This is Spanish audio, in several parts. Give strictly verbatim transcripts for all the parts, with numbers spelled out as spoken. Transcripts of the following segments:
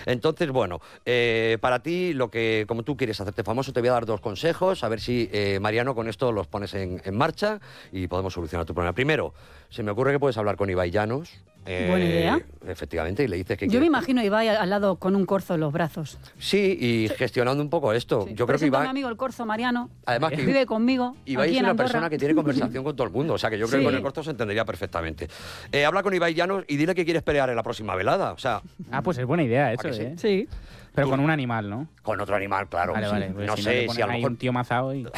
Entonces, bueno, eh, para ti, lo que, como tú quieres hacerte famoso, te voy a dar dos consejos, a ver si, eh, Mariano, con esto los pones en, en marcha y podemos solucionar tu problema. Primero, se me ocurre que puedes hablar con Ibai Llanos. Eh, Buena idea. Efectivamente, y le dices que Yo quieres... me imagino a Ibai al lado con un corzo en los brazos. Sí, y gestionando un poco esto. Sí. Yo creo que Presento a mi Ibai... amigo el corzo Mariano, Además que vive conmigo, Ibai aquí es en una Andorra. persona que tiene conversación con todo el mundo, o sea que yo creo Sí. que con el corto se entendería perfectamente. Eh, habla con Ibai Llanos y dile que quieres pelear en la próxima velada, o sea... Ah, pues es buena idea eso, que sí? ¿eh? Sí. Pero con un animal, ¿no? Con otro animal, claro. Vale, Sí. vale. Pues No si sé te si pones a lo ahí mejor... un tío mazao y...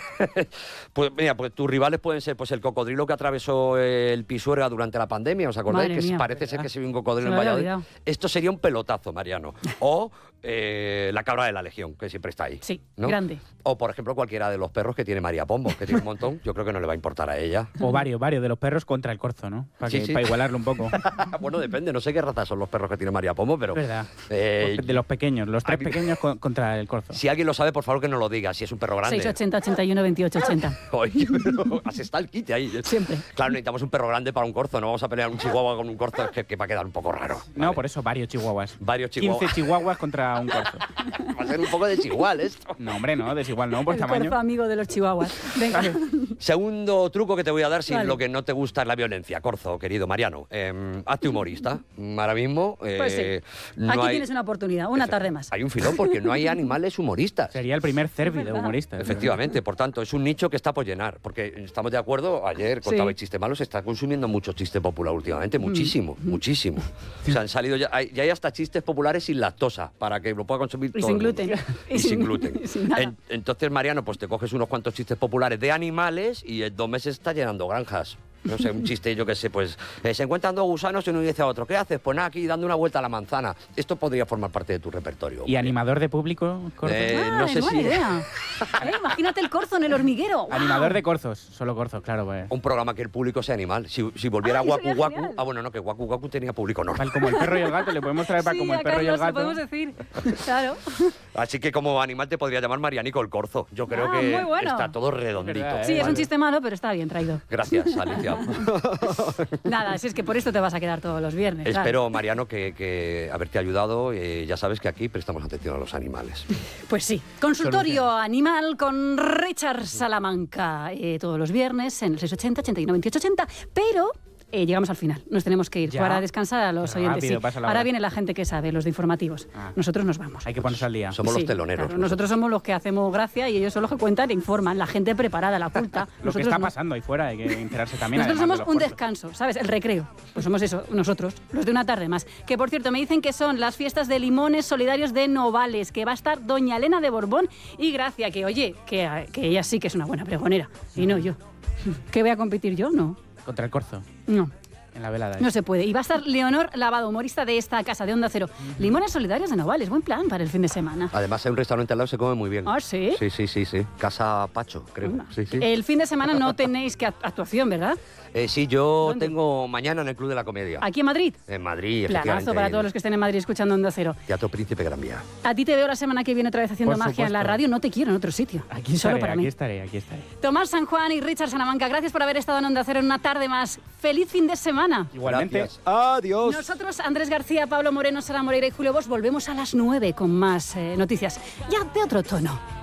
Pues mira, pues tus rivales pueden ser pues el cocodrilo que atravesó el Pisuerga durante la pandemia, ¿os acordáis? Madre Que mía. parece ser que se vio un cocodrilo Se en me había Valladolid. olvidado. Esto sería un pelotazo, Mariano. O eh, la cabra de la Legión, que siempre está ahí. Sí, ¿no? grande. O, por ejemplo, cualquiera de los perros que tiene María Pombo, que tiene un montón. Yo creo que no le va a importar a ella. O varios, varios de los perros contra el corzo, ¿no? Para, Sí, que, sí. para igualarlo un poco. Bueno, depende. No sé qué raza son los perros que tiene María Pombo, pero... Es verdad. eh, De los pequeños, los tres a mí- pequeños con- contra el corzo. si alguien lo sabe, por favor que nos lo diga. Si es un perro grande. seis ochenta, ochenta y uno, veintiocho, ochenta. Oye, pero así está el kit ahí. Siempre. Claro, necesitamos un perro grande para un corzo. No vamos a pelear un chihuahua con un corzo, es que, que va a quedar un poco raro. No, ¿vale? por eso varios chihuahuas. Varios chihuahuas. quince chihuahuas contra un corzo. Va a ser un poco desigual esto. No, hombre, no, desigual no, por El tamaño. corzo amigo de los chihuahuas. Venga. Segundo truco que te voy a dar si Vale. lo que no te gusta es la violencia, corzo, querido Mariano. Eh, hazte humorista. Ahora mismo eh, Pues sí. no Aquí hay... tienes una oportunidad, una tarde más. Hay un filón porque no hay animales humoristas. Sería el primer cervi de verdad. humoristas. Efectivamente, por tanto, es un nicho que está por llenar. Porque estamos de acuerdo, ayer contaba Sí. chistes malos, se está consumiendo mucho chiste popular últimamente, muchísimo, muchísimo. O sea, han salido ya, hay, ya hay hasta chistes populares sin lactosa, para que lo pueda consumir Y todo sin el mundo. gluten. Y, sin gluten. y sin nada. En- entonces, Mariano, pues te coges unos cuantos chistes populares de animales y en dos meses está llenando granjas. No sé, un chiste, yo qué sé, pues eh, se encuentran dos gusanos y uno dice a otro, ¿qué haces? Pues nada, aquí dando una vuelta a la manzana. Esto podría formar parte de tu repertorio. ¿Y animador de público, corzo? Eh, Ah, no es sé buena si- idea. Eh, imagínate el corzo en el hormiguero. ¡Guau! Animador de corzos, solo corzos, claro, pues. Un programa que el público sea animal. Si, si volviera Ay, Waku sería Waku... genial. Ah, bueno, no, que Waku Waku tenía público normal. Tal como el perro y el gato, le podemos traer para Sí, como el a perro y el Carlos, gato. podemos decir. Claro. Así que como animal te podría llamar Marianico el Corzo. Yo creo Ah, que muy bueno. está todo redondito. Es verdad, Sí, Eh, es un vale. chiste malo, pero está bien traído. Gracias, Alicia. Nada, si es que por esto te vas a quedar todos los viernes. claro. Espero, Mariano, que, que haberte ayudado. Eh, ya sabes que aquí prestamos atención a los animales. Pues sí, consultorio animal con Richard Salamanca eh, todos los viernes en el seis ochenta, ochenta y uno, veintiocho, ochenta, pero eh, llegamos al final, nos tenemos que ir Ya. para descansar a los Qué oyentes. rápido sí. pasa la Ahora hora. viene la gente que sabe, los de informativos. Ah. Nosotros nos vamos. Hay que ponerse al día. Somos los Sí, teloneros. claro, nosotros somos los que hacemos gracia y ellos son los que cuentan e informan, la gente preparada, la culta. Lo que Nosotros está no. pasando ahí fuera, hay que enterarse también. Nosotros además somos de un los corzos. descanso, ¿sabes? El recreo. Pues somos eso, nosotros, los de una tarde más. Que por cierto, me dicen que son las fiestas de limones solidarios de Novales, que va a estar doña Elena de Borbón y Gracia, que oye, que, que ella sí que es una buena pregonera, y no yo. ¿Que voy a competir yo? No. Contra el corzo, No. en la velada. No se puede. Y va a estar Leonor Lavado, humorista de esta casa de Onda Cero. Limones solidarios de Novales, buen plan para el fin de semana. Además, hay un restaurante al lado, se come muy bien. ¿Ah, sí? Sí, sí, sí, sí. Casa Pacho, creo. Anda. Sí, sí. El fin de semana no tenéis que act- actuación, ¿verdad? Eh, sí, yo ¿Dónde? tengo mañana en el Club de la Comedia. Aquí en Madrid. En Madrid, Planazo efectivamente. para todos los que estén en Madrid escuchando Onda Cero. Teatro Príncipe Gran Vía. A ti te veo la semana que viene otra vez haciendo Por magia en la supuesto. radio. No te quiero en otro sitio. Aquí Solo estaré, para aquí mí. estaré, aquí estaré. Tomás San Juan y Richard Salamanca, gracias por haber estado en Onda Cero en una tarde más. ¡Feliz fin de semana! Igualmente. Gracias. Adiós. Nosotros, Andrés García, Pablo Moreno, Sara Moreira y Julio Bosch, volvemos a las nueve con más eh, noticias. Ya de otro tono.